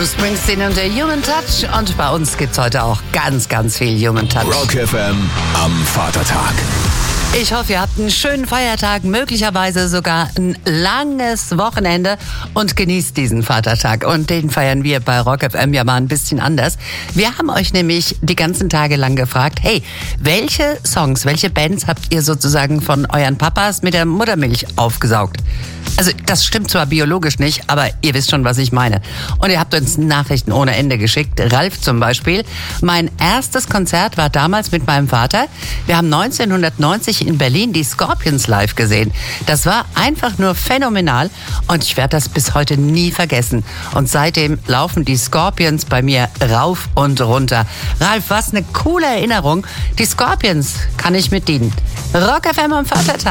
Bruce Springsteen und der Human Touch. Und bei uns gibt's heute auch ganz, ganz viel Human Touch. Rock FM am Vatertag. Ich hoffe, ihr habt einen schönen Feiertag, möglicherweise sogar ein langes Wochenende und genießt diesen Vatertag. Und den feiern wir bei Rock FM ja mal ein bisschen anders. Wir haben euch nämlich die ganzen Tage lang gefragt, hey, welche Songs, welche Bands habt ihr sozusagen von euren Papas mit der Muttermilch aufgesaugt? Also das stimmt zwar biologisch nicht, aber ihr wisst schon, was ich meine. Und ihr habt uns Nachrichten ohne Ende geschickt. Ralf zum Beispiel. Mein erstes Konzert war damals mit meinem Vater. Wir haben 1990 in Berlin die Scorpions live gesehen. Das war einfach nur phänomenal und ich werde das bis heute nie vergessen. Und seitdem laufen die Scorpions bei mir rauf und runter. Ralf, was eine coole Erinnerung. Die Scorpions kann ich mit dienen. Rock FM am Vatertag.